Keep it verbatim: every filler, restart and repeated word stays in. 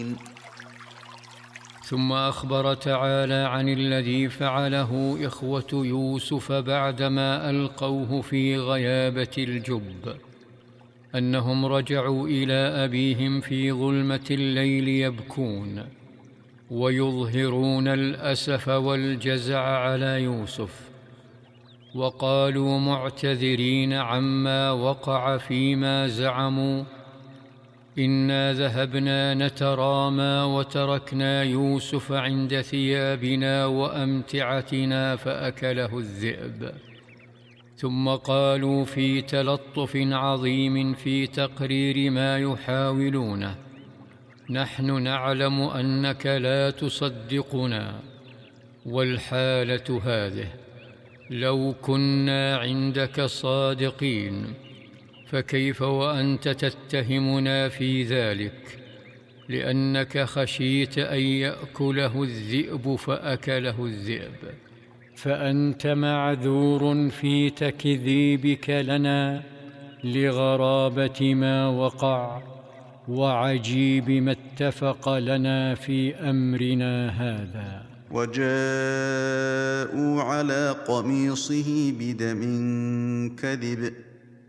ثم أخبر تعالى عن الذي فعله إخوة يوسف بعدما ألقوه في غيابة الجب، أنهم رجعوا إلى أبيهم في ظلمة الليل يبكون ويظهرون الأسف والجزع على يوسف، وقالوا معتذرين عما وقع فيما زعموا: إنا ذهبنا نترامى وتركنا يوسف عند ثيابنا وأمتعتنا فأكله الذئب. ثم قالوا في تلطف عظيم في تقرير ما يحاولونه: نحن نعلم أنك لا تصدقنا، والحالة هذه، لو كنا عندك صادقين فكيف وأنت تتهمنا في ذلك، لأنك خشيت أن يأكله الذئب فأكله الذئب. فأنت معذور في تكذيبك لنا لغرابة ما وقع وعجيب ما اتفق لنا في أمرنا هذا. وجاءوا على قميصه بدم كذب